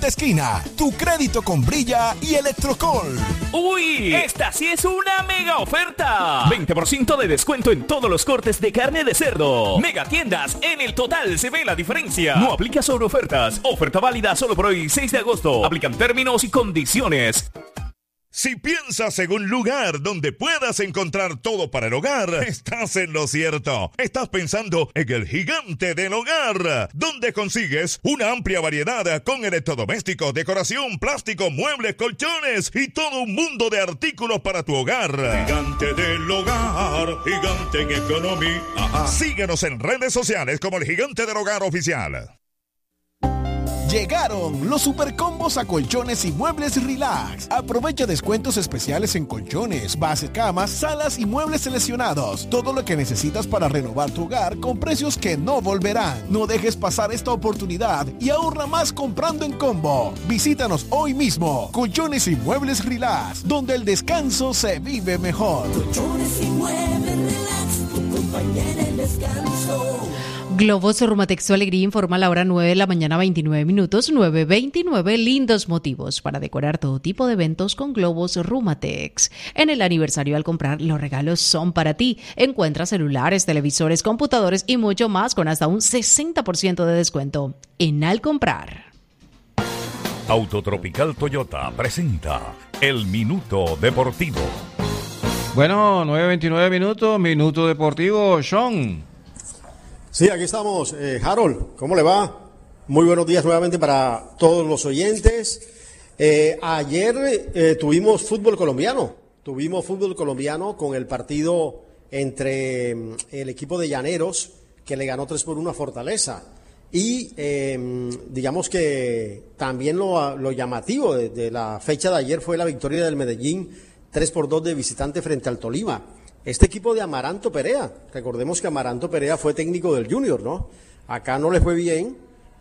esquina, tu crédito con Brilla y Electrocol. ¡Uy! Esta sí es una mega oferta. 20% de descuento en todos los cortes de carne de cerdo. Mega tiendas, en el total se ve la diferencia. No aplica sobre ofertas. Oferta válida solo por hoy, 6 de agosto. Aplican términos y condiciones. Si piensas en un lugar donde puedas encontrar todo para el hogar, estás en lo cierto. Estás pensando en el Gigante del Hogar, donde consigues una amplia variedad con electrodomésticos, decoración, plástico, muebles, colchones y todo un mundo de artículos para tu hogar. Gigante del Hogar, gigante en economía. Síguenos en redes sociales como el Gigante del Hogar Oficial. Llegaron los supercombos a colchones y muebles Relax. Aprovecha descuentos especiales en colchones, bases, camas, salas y muebles seleccionados. Todo lo que necesitas para renovar tu hogar con precios que no volverán. No dejes pasar esta oportunidad y ahorra más comprando en combo. Visítanos hoy mismo. Colchones y muebles Relax, donde el descanso se vive mejor. Colchones y muebles Relax, tu compañera en descanso. Globos Rumatex, su alegría, informa a la hora 9 de la mañana, 29 minutos, 9:29. Lindos motivos para decorar todo tipo de eventos con Globos Rumatex. En el aniversario, al comprar, los regalos son para ti. Encuentra celulares, televisores, computadores y mucho más con hasta un 60% de descuento en Al Comprar. Autotropical Toyota presenta El Minuto Deportivo. Bueno, 9:29 minutos, Minuto Deportivo, Sean. Sí, aquí estamos. Harold, ¿cómo le va? Muy buenos días nuevamente para todos los oyentes. Ayer tuvimos fútbol colombiano. Tuvimos fútbol colombiano con el partido entre el equipo de Llaneros, que le ganó 3-1 a Fortaleza. Y digamos que también lo llamativo de la fecha de ayer fue la victoria del Medellín 3-2 de visitante frente al Tolima. Este equipo de Amaranto Perea, recordemos que Amaranto Perea fue técnico del Junior, ¿no? Acá no le fue bien,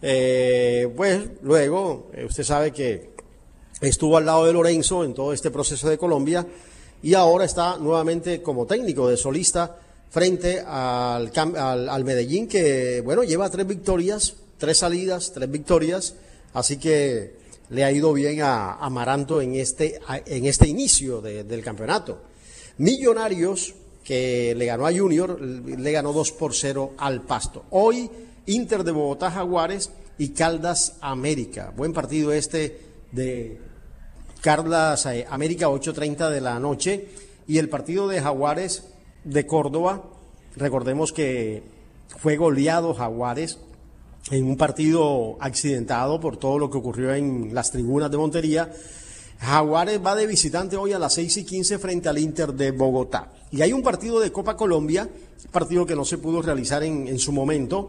pues luego usted sabe que estuvo al lado de Lorenzo en todo este proceso de Colombia y ahora está nuevamente como técnico de solista frente al Medellín, que bueno, lleva 3 victorias, 3 salidas, 3 victorias, así que le ha ido bien a Amaranto en este inicio del campeonato. Millonarios, que le ganó a Junior, le ganó 2-0 al Pasto. Hoy, Inter de Bogotá, Jaguares y Caldas América. Buen partido este de Caldas América, 8:30 de la noche. Y el partido de Jaguares de Córdoba, recordemos que fue goleado Jaguares en un partido accidentado por todo lo que ocurrió en las tribunas de Montería. Jaguares va de visitante hoy a las 6:15 frente al Inter de Bogotá. Y hay un partido de Copa Colombia, partido que no se pudo realizar en su momento,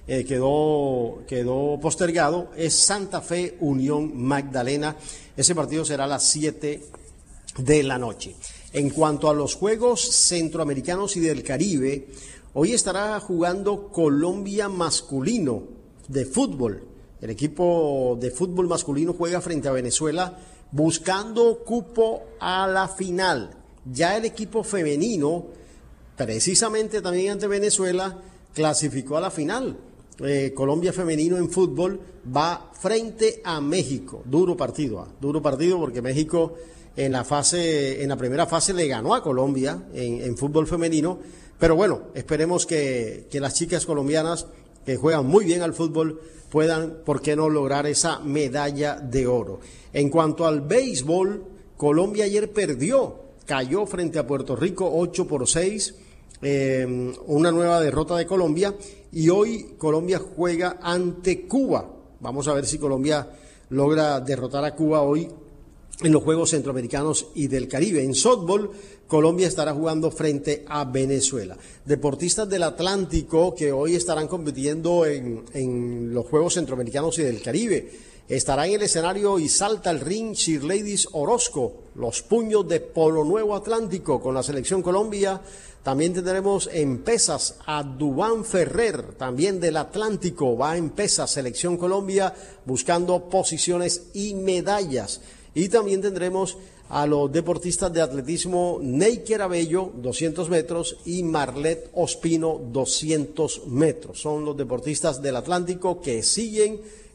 quedó postergado, es Santa Fe Unión Magdalena. Ese partido será a las 7 de la noche. En cuanto a los Juegos Centroamericanos y del Caribe, hoy estará jugando Colombia masculino de fútbol. El equipo de fútbol masculino juega frente a Venezuela, buscando cupo a la final. Ya el equipo femenino, precisamente también ante Venezuela, clasificó a la final. Colombia femenino en fútbol va frente a México. Duro partido porque México en la primera fase le ganó a Colombia en fútbol femenino. Pero bueno, esperemos que las chicas colombianas, que juegan muy bien al fútbol, puedan, ¿por qué no?, lograr esa medalla de oro. En cuanto al béisbol, Colombia ayer cayó frente a Puerto Rico 8-6, una nueva derrota de Colombia, y hoy Colombia juega ante Cuba. Vamos a ver si Colombia logra derrotar a Cuba hoy en los Juegos Centroamericanos y del Caribe. En softball, Colombia estará jugando frente a Venezuela. Deportistas del Atlántico que hoy estarán compitiendo en los Juegos Centroamericanos y del Caribe. Estará en el escenario y salta al ring Cheerladies Orozco, los puños de Polo Nuevo Atlántico con la selección Colombia. También tendremos en pesas a Dubán Ferrer, también del Atlántico, va en pesas selección Colombia buscando posiciones y medallas. Y también tendremos a los deportistas de atletismo Neiker Abello, 200 metros, y Marlet Ospino, 200 metros. Son los deportistas del Atlántico que siguen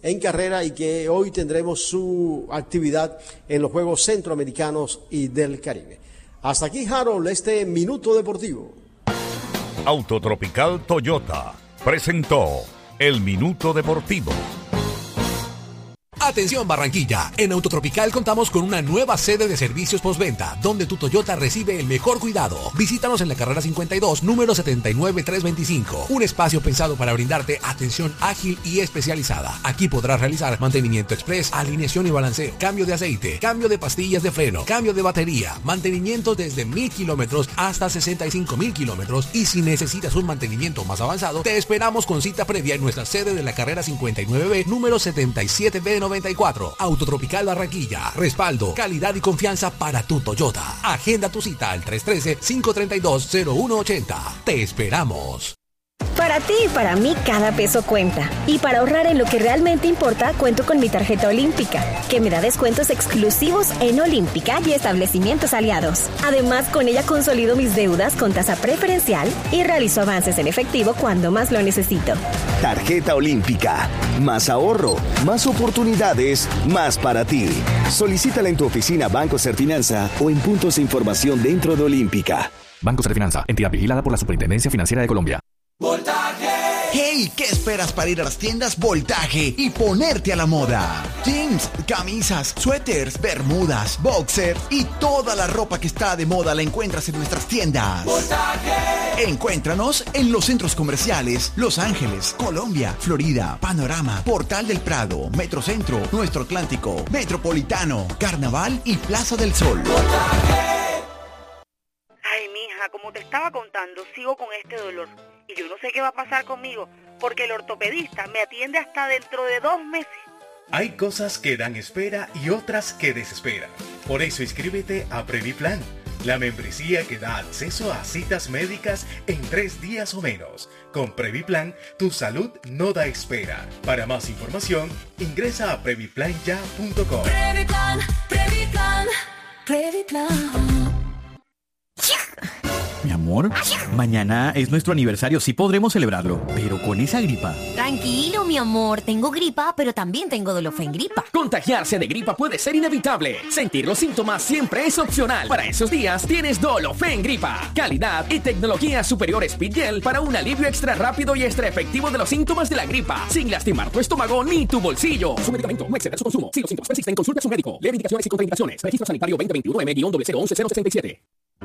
en carrera y que hoy tendremos su actividad en los Juegos Centroamericanos y del Caribe. Hasta aquí, Harold, este Minuto Deportivo. Autotropical Toyota presentó el Minuto Deportivo. Atención Barranquilla, en Autotropical contamos con una nueva sede de servicios postventa, donde tu Toyota recibe el mejor cuidado. Visítanos en la carrera 52, número 79325, un espacio pensado para brindarte atención ágil y especializada. Aquí podrás realizar mantenimiento express, alineación y balanceo, cambio de aceite, cambio de pastillas de freno, cambio de batería, mantenimiento desde 1000 kilómetros hasta 65,000 kilómetros, y si necesitas un mantenimiento más avanzado, te esperamos con cita previa en nuestra sede de la carrera 59B, número 77B94. Autotropical Barranquilla. Respaldo, calidad y confianza para tu Toyota. Agenda tu cita al 313-532-0180. Te esperamos. Para ti y para mí cada peso cuenta. Y para ahorrar en lo que realmente importa, cuento con mi tarjeta Olímpica, que me da descuentos exclusivos en Olímpica y establecimientos aliados. Además, con ella consolido mis deudas con tasa preferencial y realizo avances en efectivo cuando más lo necesito. Tarjeta Olímpica. Más ahorro, más oportunidades, más para ti. Solicítala en tu oficina Banco Serfinanza o en puntos de información dentro de Olímpica. Banco Serfinanza, entidad vigilada por la Superintendencia Financiera de Colombia. ¡Voltaje! ¡Hey! ¿Qué esperas para ir a las tiendas Voltaje y ponerte a la moda? Jeans, camisas, suéteres, bermudas, boxer y toda la ropa que está de moda la encuentras en nuestras tiendas. ¡Voltaje! Encuéntranos en los centros comerciales Los Ángeles, Colombia, Florida, Panorama, Portal del Prado, Metrocentro, Nuestro Atlántico, Metropolitano, Carnaval y Plaza del Sol. ¡Voltaje! Ay, mija, como te estaba contando, sigo con este dolor. Y yo no sé qué va a pasar conmigo, porque el ortopedista me atiende hasta dentro de 2 meses. Hay cosas que dan espera y otras que desesperan. Por eso inscríbete a Previplan, la membresía que da acceso a citas médicas en 3 días o menos. Con Previplan, tu salud no da espera. Para más información, ingresa a previplanya.com. Previplan, Previplan, Previplan. Mi amor, mañana es nuestro aniversario, sí podremos celebrarlo, pero con esa gripa. Tranquilo, mi amor, tengo gripa, pero también tengo Dolofengripa. Contagiarse de gripa puede ser inevitable. Sentir los síntomas siempre es opcional. Para esos días tienes Dolofengripa. Calidad y tecnología superior Speedgel para un alivio extra rápido y extra efectivo de los síntomas de la gripa, sin lastimar tu estómago ni tu bolsillo. Su medicamento no excede su consumo. Si los síntomas persisten, consulte a su médico. Lee indicaciones y contraindicaciones. Registro sanitario 2021-M-011-067.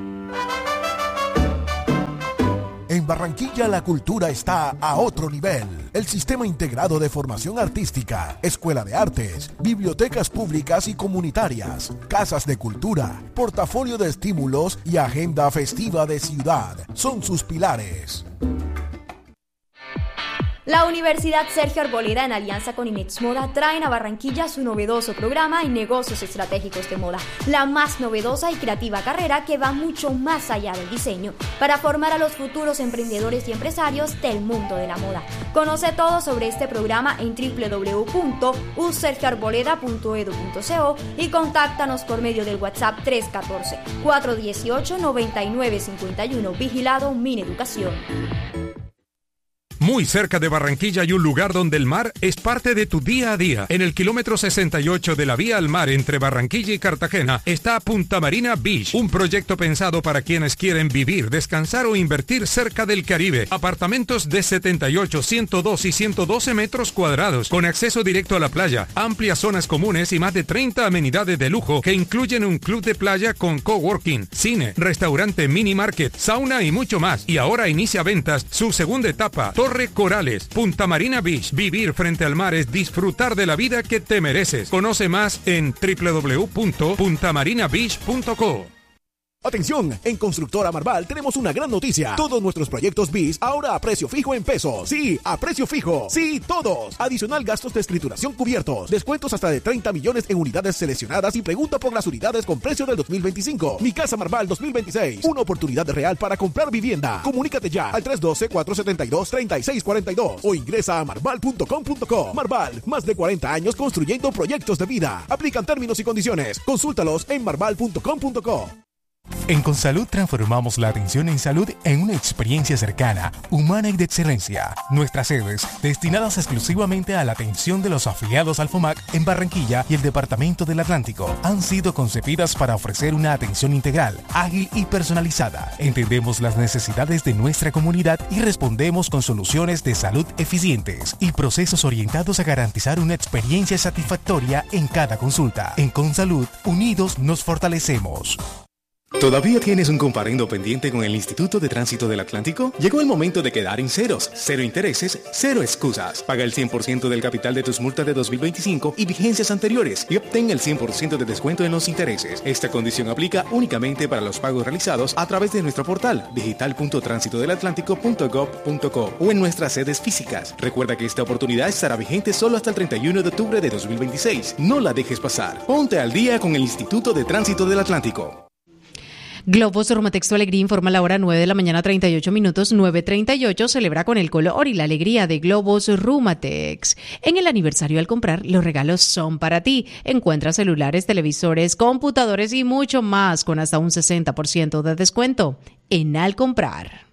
En Barranquilla la cultura está a otro nivel. El Sistema Integrado de Formación Artística, Escuela de Artes, bibliotecas públicas y comunitarias, casas de cultura, portafolio de estímulos y agenda festiva de ciudad son sus pilares. La Universidad Sergio Arboleda, en alianza con Imex Moda, traen a Barranquilla su novedoso programa en negocios estratégicos de moda, la más novedosa y creativa carrera que va mucho más allá del diseño, para formar a los futuros emprendedores y empresarios del mundo de la moda. Conoce todo sobre este programa en www.usergioarboleda.edu.co y contáctanos por medio del WhatsApp 314-418-9951, vigilado Mineducación. Muy cerca de Barranquilla hay un lugar donde el mar es parte de tu día a día. En el kilómetro 68 de la vía al mar entre Barranquilla y Cartagena está Punta Marina Beach, un proyecto pensado para quienes quieren vivir, descansar o invertir cerca del Caribe. Apartamentos de 78, 102 y 112 metros cuadrados, con acceso directo a la playa, amplias zonas comunes y más de 30 amenidades de lujo que incluyen un club de playa con coworking, cine, restaurante, mini market, sauna y mucho más. Y ahora inicia ventas su segunda etapa, Torre Corales, Punta Marina Beach. Vivir frente al mar es disfrutar de la vida que te mereces. Conoce más en www.puntamarinabeach.co. Atención, en Constructora Marval tenemos una gran noticia. Todos nuestros proyectos BIS ahora a precio fijo en pesos. Sí, a precio fijo. Sí, todos. Adicional gastos de escrituración cubiertos. Descuentos hasta de 30 millones en unidades seleccionadas y pregunta por las unidades con precio del 2025. Mi Casa Marval 2026. Una oportunidad real para comprar vivienda. Comunícate ya al 312-472-3642 o ingresa a marval.com.co. Marval, más de 40 años construyendo proyectos de vida. Aplican términos y condiciones. Consúltalos en marval.com.co. En Consalud transformamos la atención en salud en una experiencia cercana, humana y de excelencia. Nuestras sedes, destinadas exclusivamente a la atención de los afiliados al FOMAC en Barranquilla y el Departamento del Atlántico, han sido concebidas para ofrecer una atención integral, ágil y personalizada. Entendemos las necesidades de nuestra comunidad y respondemos con soluciones de salud eficientes y procesos orientados a garantizar una experiencia satisfactoria en cada consulta. En Consalud, unidos nos fortalecemos. ¿Todavía tienes un comparendo pendiente con el Instituto de Tránsito del Atlántico? Llegó el momento de quedar en ceros, cero intereses, cero excusas. Paga el 100% del capital de tus multas de 2025 y vigencias anteriores y obtén el 100% de descuento en los intereses. Esta condición aplica únicamente para los pagos realizados a través de nuestro portal digital.transitodelatlántico.gov.co o en nuestras sedes físicas. Recuerda que esta oportunidad estará vigente solo hasta el 31 de octubre de 2026. No la dejes pasar. Ponte al día con el Instituto de Tránsito del Atlántico. Globos Romatexto Alegría informa la hora 9 de la mañana 38 minutos, 9:38. Celebra con el color y la alegría de Globos Rumatex. En el aniversario al comprar, los regalos son para ti. Encuentra celulares, televisores, computadores y mucho más con hasta un 60% de descuento en Al Comprar.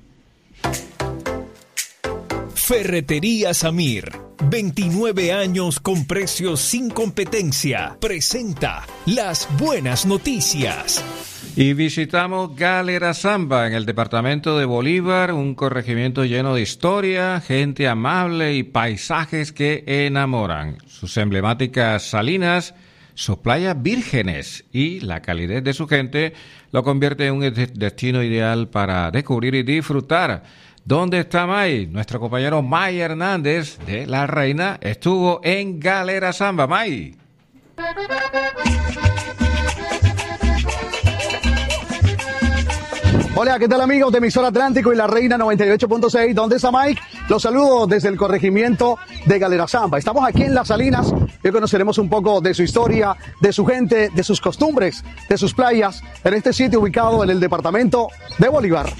Ferretería Samir, 29 años con precios sin competencia. Presenta las buenas noticias. Y visitamos Galera Zamba en el departamento de Bolívar, un corregimiento lleno de historia, gente amable y paisajes que enamoran. Sus emblemáticas salinas, sus playas vírgenes y la calidez de su gente lo convierte en un destino ideal para descubrir y disfrutar. ¿Dónde está May? Nuestro compañero May Hernández de La Reina estuvo en Galera Zamba. May. Hola, ¿qué tal amigos de Emisora Atlántico y La Reina 98.6? ¿Dónde está Mike? Los saludo desde el corregimiento de Galera Zamba. Estamos aquí en Las Salinas y conoceremos un poco de su historia, de su gente, de sus costumbres, de sus playas, en este sitio ubicado en el departamento de Bolívar.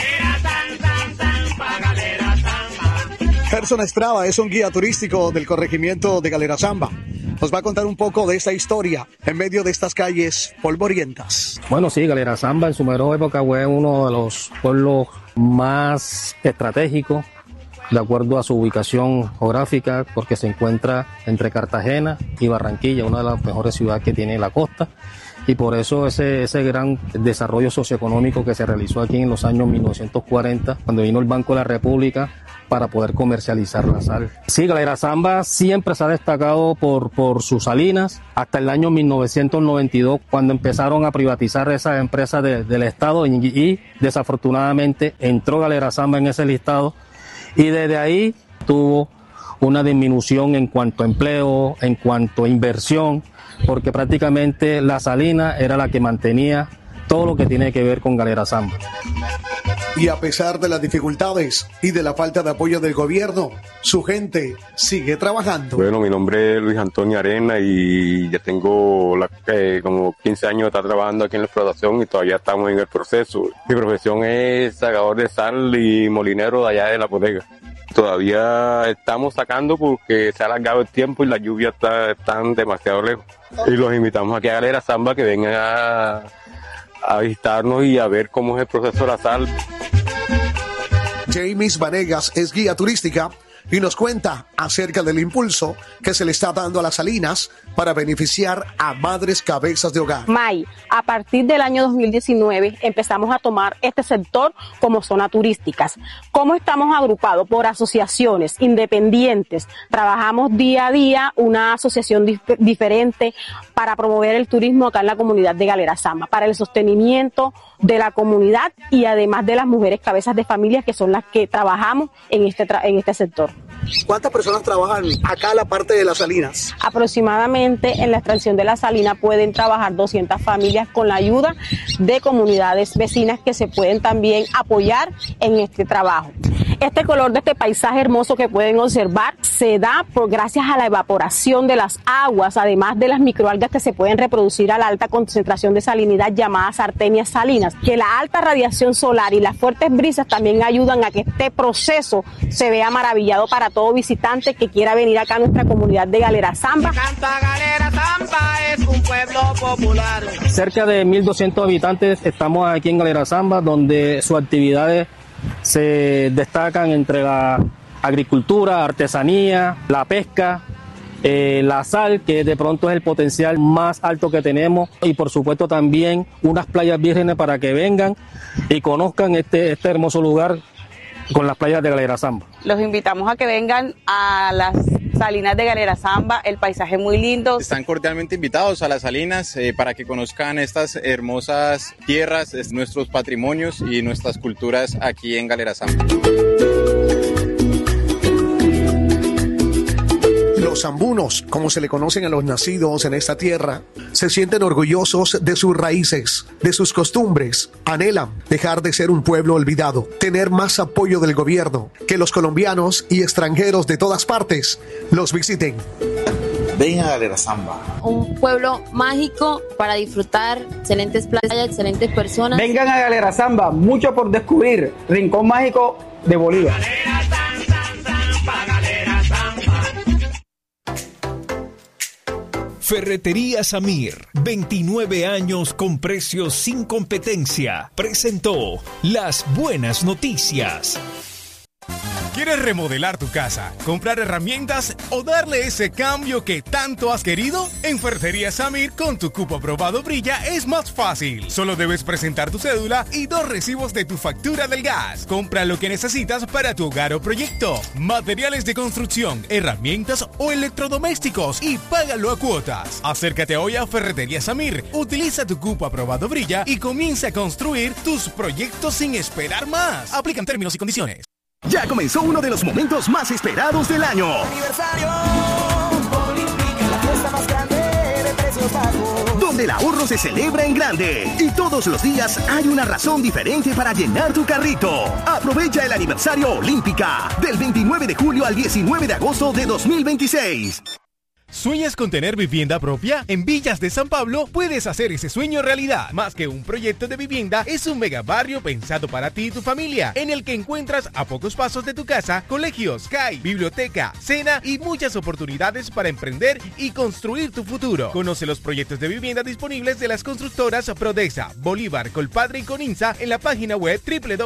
Gerson Estrada es un guía turístico del corregimiento de Galera Zamba. Nos va a contar un poco de esta historia en medio de estas calles polvorientas. Bueno, sí, Galera Zamba en su mejor época fue uno de los pueblos más estratégicos de acuerdo a su ubicación geográfica, porque se encuentra entre Cartagena y Barranquilla, una de las mejores ciudades que tiene la costa. Y por eso ese gran desarrollo socioeconómico que se realizó aquí en los años 1940, cuando vino el Banco de la República para poder comercializar la sal. Sí, Galera Zamba siempre se ha destacado por sus salinas, hasta el año 1992, cuando empezaron a privatizar esas empresas del Estado y desafortunadamente entró Galera Zamba en ese listado y desde ahí tuvo una disminución en cuanto a empleo, en cuanto a inversión, porque prácticamente la salina era la que mantenía todo lo que tiene que ver con Galera Zamba. Y a pesar de las dificultades y de la falta de apoyo del gobierno, su gente sigue trabajando. Bueno, mi nombre es Luis Antonio Arena y ya tengo como 15 años de estar trabajando aquí en la explotación y todavía estamos en el proceso. Mi profesión es sacador de sal y molinero de allá de la bodega. Todavía estamos sacando porque se ha alargado el tiempo y las lluvias están demasiado lejos. Y los invitamos aquí a Galera Zamba que vengan a visitarnos y a ver cómo es el proceso de la sal. James Vanegas es guía turística y nos cuenta acerca del impulso que se le está dando a las salinas para beneficiar a madres cabezas de hogar. May, a partir del año 2019 empezamos a tomar este sector como zona turísticas. ¿Cómo estamos agrupados? Por asociaciones independientes. Trabajamos día a día una asociación diferente para promover el turismo acá en la comunidad de Galera Zamba, para el sostenimiento de la comunidad y además de las mujeres cabezas de familia que son las que trabajamos en este sector. ¿Cuántas personas trabajan acá en la parte de las salinas? Aproximadamente en la extracción de la salina pueden trabajar 200 familias con la ayuda de comunidades vecinas que se pueden también apoyar en este trabajo. Este color de este paisaje hermoso que pueden observar se da gracias a la evaporación de las aguas, además de las microalgas que se pueden reproducir a la alta concentración de salinidad llamadas artemias salinas, que la alta radiación solar y las fuertes brisas también ayudan a que este proceso se vea maravillado para todo visitante que quiera venir acá a nuestra comunidad de Galera Zamba. Canta Galera Zamba, es un pueblo Cerca de 1.200 habitantes estamos aquí en Galera Zamba, donde sus actividades se destacan entre la agricultura, artesanía, la pesca, la sal, que de pronto es el potencial más alto que tenemos, y por supuesto también unas playas vírgenes para que vengan y conozcan este hermoso lugar con las playas de Galera Zamba. Los invitamos a que vengan a las Salinas de Galera Zamba, el paisaje es muy lindo. Están cordialmente invitados a las Salinas para que conozcan estas hermosas tierras, nuestros patrimonios y nuestras culturas aquí en Galera Zamba. Los zambunos, como se le conocen a los nacidos en esta tierra, se sienten orgullosos de sus raíces, de sus costumbres. Anhelan dejar de ser un pueblo olvidado, tener más apoyo del gobierno, que los colombianos y extranjeros de todas partes los visiten. Ven a Galera Zamba. Un pueblo mágico para disfrutar, excelentes playas, excelentes personas. Vengan a Galera Zamba, mucho por descubrir. Rincón mágico de Bolívar. Ferretería Samir, 29 años con precios sin competencia, presentó las buenas noticias. ¿Quieres remodelar tu casa, comprar herramientas o darle ese cambio que tanto has querido? En Ferretería Samir, con tu cupo aprobado Brilla, es más fácil. Solo debes presentar tu cédula y 2 recibos de tu factura del gas. Compra lo que necesitas para tu hogar o proyecto. Materiales de construcción, herramientas o electrodomésticos y págalo a cuotas. Acércate hoy a Ferretería Samir. Utiliza tu cupo aprobado Brilla y comienza a construir tus proyectos sin esperar más. Aplican términos y condiciones. Ya comenzó uno de los momentos más esperados del año. Aniversario Olímpica, la fiesta más grande de precios bajos. Donde el ahorro se celebra en grande. Y todos los días hay una razón diferente para llenar tu carrito. Aprovecha el aniversario Olímpica del 29 de julio al 19 de agosto de 2026. ¿Sueñas con tener vivienda propia? En Villas de San Pablo puedes hacer ese sueño realidad. Más que un proyecto de vivienda, es un mega barrio pensado para ti y tu familia, en el que encuentras a pocos pasos de tu casa colegios, CAI, biblioteca, cena y muchas oportunidades para emprender y construir tu futuro. Conoce los proyectos de vivienda disponibles de las constructoras Prodesa, Bolívar, Colpadre y Coninsa en la página web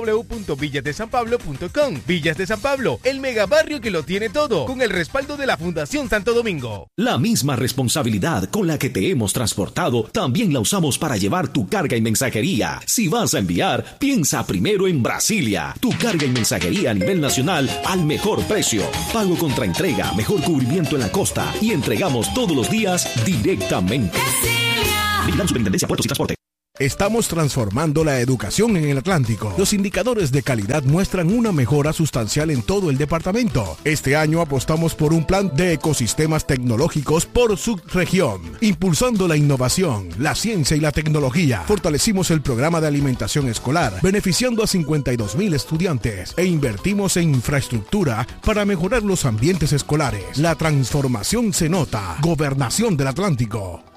www.villasdesanpablo.com. Villas de San Pablo, el mega barrio que lo tiene todo, con el respaldo de la Fundación Santo Domingo. La misma responsabilidad con la que te hemos transportado, también la usamos para llevar tu carga y mensajería. Si vas a enviar, piensa primero en Brasilia. Tu carga y mensajería a nivel nacional al mejor precio. Pago contra entrega, mejor cubrimiento en la costa y entregamos todos los días directamente. Vigilando Superintendencia Puertos y Transporte. Estamos transformando la educación en el Atlántico. Los indicadores de calidad muestran una mejora sustancial en todo el departamento. Este año apostamos por un plan de ecosistemas tecnológicos por subregión, impulsando la innovación, la ciencia y la tecnología. Fortalecimos el programa de alimentación escolar, beneficiando a 52,000 estudiantes, e invertimos en infraestructura para mejorar los ambientes escolares. La transformación se nota. Gobernación del Atlántico.